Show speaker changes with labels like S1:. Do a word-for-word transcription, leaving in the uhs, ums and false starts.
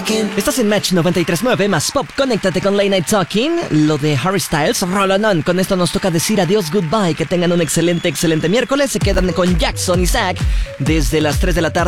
S1: Estás en Match noventa y tres punto nueve más Pop. Conéctate con Late Night Talking. Lo de Harry Styles, Rolonón. Con esto nos toca decir adiós, goodbye. Que tengan un excelente, excelente miércoles. Se quedan con Jackson y Zach desde las tres de la tarde.